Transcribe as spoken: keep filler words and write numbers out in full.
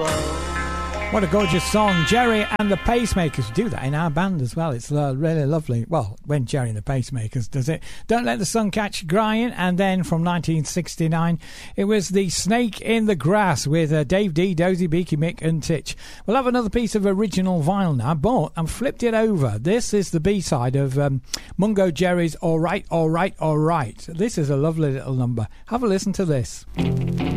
What a gorgeous song. Jerry and the Pacemakers do that in our band as well. It's uh, really lovely. Well, when Jerry and the Pacemakers does it. Don't Let the Sun Catch You Crying. And then from nineteen sixty-nine, it was The Snake in the Grass with uh, Dave D, Dozy, Beaky, Mick and Titch. We'll have another piece of original vinyl now, but I've flipped it over. This is the B-side of um, Mungo Jerry's All Right, All Right, All Right. This is a lovely little number. Have a listen to this.